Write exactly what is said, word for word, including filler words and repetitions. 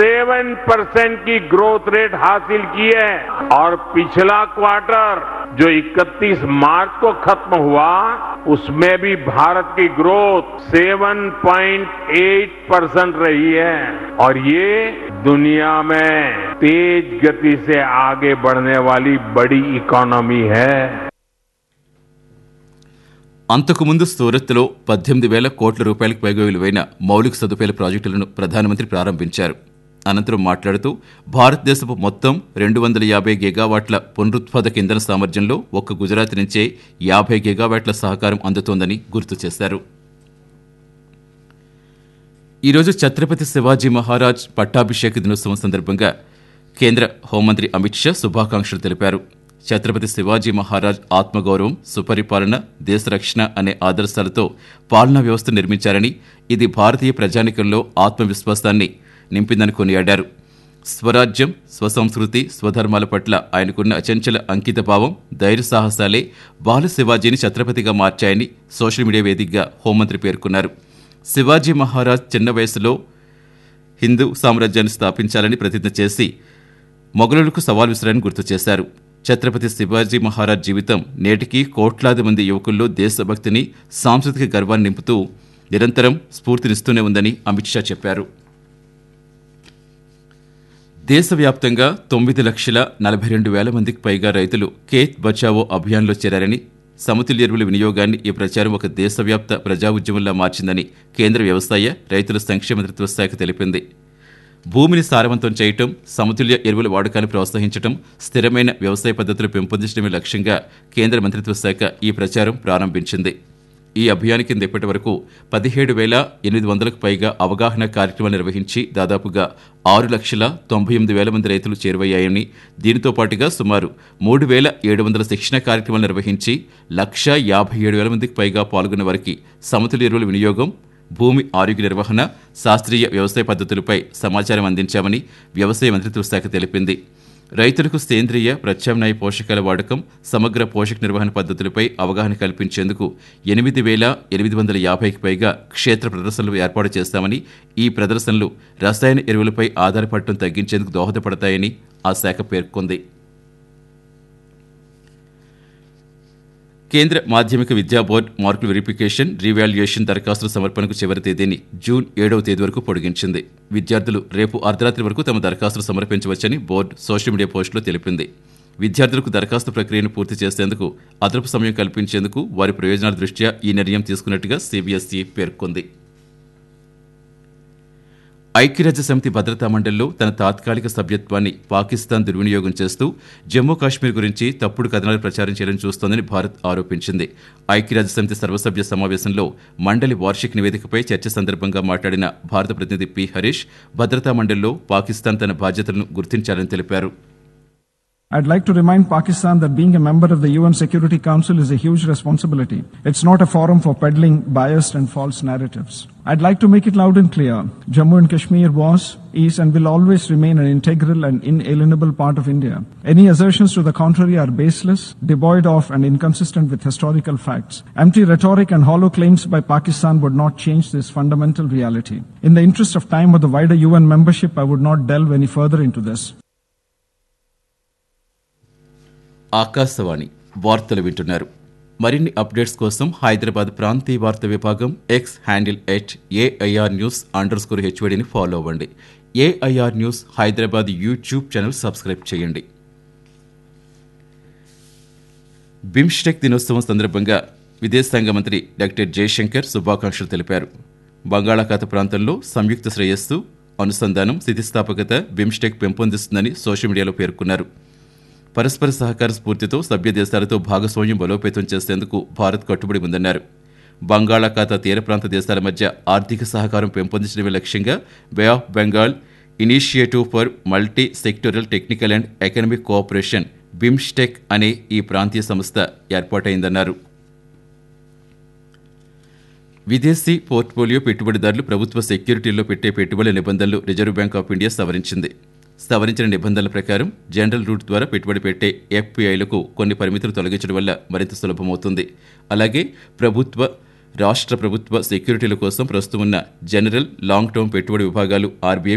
Seven percent की growth rate हासिल की है और पिछला क्वार्टर जो इकतीस मार्च को खत्म हुआ उसमें भी भारत की ग्रोथ सात पॉइंट आठ परसेंट रही है और ये दुनिया में तेज गति से आगे बढ़ने वाली बड़ी इकोनॉमी है। అంతకుముందు సూరత్లో పద్దెనిమిది వేల కోట్ల రూపాయలకు పైగా విలువైన మౌలిక సదుపాయాల ప్రాజెక్టులను ప్రధానమంత్రి ప్రారంభించారు. అనంతరం మాట్లాడుతూ భారతదేశపు మొత్తం రెండు వందల యాభై గిగావాట్ల పునరుత్పాదక ఇంధన సామర్థ్యంలో ఒక్క గుజరాత్ నుంచే యాభై గిగావాట్ల సహకారం అందుతోందని గుర్తు చేశారు. ఈరోజు ఛత్రపతి శివాజీ మహారాజ్ పట్టాభిషేక దినోత్సవం సందర్భంగా కేంద్ర హోంమంత్రి అమిత్ షా శుభాకాంక్షలు తెలిపారు. ఛత్రపతి శివాజీ మహారాజ్ ఆత్మగౌరవం, సుపరిపాలన, దేశ రక్షణ అనే ఆదర్శాలతో పాలనా వ్యవస్థ నిర్మించారని, ఇది భారతీయ ప్రజానీకంలో ఆత్మవిశ్వాసాన్ని నింపిందని కొనియాడారు. స్వరాజ్యం, స్వసంస్కృతి, స్వధర్మాల పట్ల ఆయనకున్న అచంచల అంకితభావం, ధైర్య సాహసాలే బాల శివాజీని ఛత్రపతిగా మార్చాయని సోషల్ మీడియా వేదికగా హోంమంత్రి పేర్కొన్నారు. శివాజీ మహారాజ్ చిన్న వయసులో హిందూ సామ్రాజ్యాన్ని స్థాపించాలని ప్రతిజ్ఞ చేసి మొఘలులకు సవాల్ విసిరారని గుర్తు చేశారు. ఛత్రపతి శివాజీ మహారాజ్ జీవితం నేటికి కోట్లాది మంది యువకుల్లో దేశభక్తిని, సాంస్కృతిక గర్వాన్ని నింపుతూ నిరంతరం స్ఫూర్తినిస్తూనే ఉందని అమిత్ షా చెప్పారు. దేశవ్యాప్తంగా తొమ్మిది లక్షల నలభై రెండు వేల మందికి పైగా రైతులు ఖేత్ బచావో అభియాన్లో చేరారని, సమతుల్య ఎరువుల వినియోగాన్ని ఈ ప్రచారం ఒక దేశవ్యాప్త ప్రజా ఉద్యమంలా మార్చిందని కేంద్ర వ్యవసాయ, రైతుల సంక్షేమ మంత్రిత్వ శాఖ తెలిపింది. భూమిని సారవంతం చేయటం, సమతుల్య ఎరువుల వాడకాన్ని ప్రోత్సహించడం, స్థిరమైన వ్యవసాయ పద్ధతులు పెంపొందించడమే లక్ష్యంగా కేంద్ర మంత్రిత్వ శాఖ ఈ ప్రచారం ప్రారంభించింది. ఈ అభియాన్ కింద ఇప్పటి వరకు పదిహేడు వేల ఎనిమిది వందలకు పైగా అవగాహన కార్యక్రమాలు నిర్వహించి దాదాపుగా ఆరు లక్షల తొంభై ఎనిమిది వేల మంది రైతులు చేరువయ్యాయని, దీనితో పాటుగా సుమారు మూడు వేల ఏడు వందల శిక్షణ కార్యక్రమాలు నిర్వహించి లక్ష యాభై ఏడు వేల మందికి పైగా పాల్గొన్న వారికి సమతుల్య ఎరువుల వినియోగం, భూమి ఆరోగ్య నిర్వహణ, శాస్త్రీయ వ్యవసాయ పద్ధతులపై సమాచారం అందించామని వ్యవసాయ మంత్రిత్వ శాఖ తెలిపింది. రైతులకు సేంద్రియ, ప్రత్యామ్నాయ పోషకాల వాడకం, సమగ్ర పోషక నిర్వహణ పద్ధతులపై అవగాహన కల్పించేందుకు ఎనిమిది వేల ఎనిమిది వందల యాభైకి పైగా క్షేత్ర ప్రదర్శనలు ఏర్పాటు చేస్తామని, ఈ ప్రదర్శనలు రసాయన ఎరువులపై ఆధారపడటం తగ్గించేందుకు దోహదపడతాయని ఆ శాఖ పేర్కొంది. కేంద్ర మాధ్యమిక విద్యా బోర్డు మార్కుల వెరిఫికేషన్, రీవాల్యుయేషన్ దరఖాస్తుల సమర్పణకు చివరి తేదీని జూన్ ఏడవ తేదీ వరకు పొడిగించింది. విద్యార్థులు రేపు అర్ధరాత్రి వరకు తమ దరఖాస్తులు సమర్పించవచ్చని బోర్డు సోషల్ మీడియా పోస్టులో తెలిపింది. విద్యార్థులకు దరఖాస్తు ప్రక్రియను పూర్తి చేసేందుకు అదనపు సమయం కల్పించేందుకు వారి ప్రయోజనాల దృష్ట్యా ఈ నిర్ణయం తీసుకున్నట్టుగా సీబీఎస్ఈ పేర్కొంది. ఐక్యరాజ్య సమితి భద్రతా మండలిలో తన తాత్కాలిక సభ్యత్వాన్ని పాకిస్తాన్ దుర్వినియోగం చేస్తూ జమ్మూ కాశ్మీర్ గురించి తప్పుడు కథనాలు ప్రచారం చేయాలని చూస్తోందని భారత్ ఆరోపించింది. ఐక్యరాజ్య సమితి సర్వసభ్య సమావేశంలో మండలి వార్షిక నివేదికపై చర్చ సందర్భంగా మాట్లాడిన భారత ప్రతినిధి పి హరీష్, భద్రతా మండలిలో పాకిస్తాన్ తన బాధ్యతలను గుర్తించాలని తెలిపారు. I'd like to remind Pakistan that being a member of the U N Security Council is a huge responsibility. It's not a forum for peddling biased and false narratives. I'd like to make it loud and clear. Jammu and Kashmir was, is and will always remain an integral and inalienable part of India. Any assertions to the contrary are baseless, devoid of and inconsistent with historical facts. Empty rhetoric and hollow claims by Pakistan would not change this fundamental reality. In the interest of time or the wider U N membership, I would not delve any further into this. Akashvani వార్తలు వింటున్నారు. మరిన్ని updates కోసం హైదరాబాద్ ప్రాంతీయ వార్తా విభాగం X handle at AIR news under score హెచ్వైడిని follow అవ్వండి. AIR news Hyderabad YouTube channel subscribe చేయండి. BIMSTEC దినోత్సవం సందర్భంగా విదేశాంగ మంత్రి డాక్టర్ జయశంకర్ శుభాకాంక్షలు తెలిపారు. బంగాళాఖాత ప్రాంతంలో సంయుక్త శ్రేయస్సు, అనుసంధానం, స్థితిస్థాపకత బిమ్స్టెక్ పెంపొందిస్తుందని సోషల్ మీడియాలో పేర్కొన్నారు. పరస్పర సహకార స్ఫూర్తితో సభ్య దేశాలతో భాగస్వామ్యం బలోపేతం చేసేందుకు భారత్ కట్టుబడి ఉందన్నారు. బంగాళాఖాత తీర ప్రాంత దేశాల మధ్య ఆర్థిక సహకారం పెంపొందించడమే లక్ష్యంగా బే of Bengal initiative for multi sectoral technical and economic cooperation BIMSTEC అనే ఈ ప్రాంతీయ సంస్థ ఏర్పాటైందన్నారు. విదేశీ పోర్ట్ఫోలియో పెట్టుబడిదారులు ప్రభుత్వ సెక్యూరిటీల్లో పెట్టే పెట్టుబడుల నిబంధనలు రిజర్వ్ బ్యాంక్ ఆఫ్ ఇండియా సవరించింది. సవరించిన నిబంధనల ప్రకారం జనరల్ రూట్ ద్వారా పెట్టుబడి పెట్టే ఎఫ్పీఐలకు కొన్ని పరిమితులు తొలగించడం వల్ల మరింత సులభమవుతుంది. అలాగే ప్రభుత్వ, రాష్ట్ర ప్రభుత్వ సెక్యూరిటీల కోసం ప్రస్తుతం ఉన్న జనరల్, లాంగ్ టర్మ్ పెట్టుబడి విభాగాలు ఆర్బీఐ